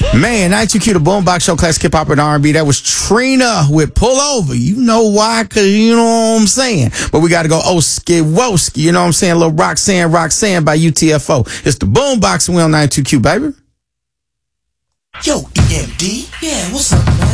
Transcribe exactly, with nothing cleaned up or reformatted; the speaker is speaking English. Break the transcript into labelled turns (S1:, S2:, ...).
S1: Man, ninety-two Q, the Boombox Show, classic hip hop and R and B. That was Trina with Pull Over. You know why? Because you know what I'm saying. But we got to go Oski Woski. You know what I'm saying? A little Roxanne, Roxanne by U T F O. It's the Boombox and we on ninety-two Q, baby.
S2: Yo, E M D. Yeah, what's up, man?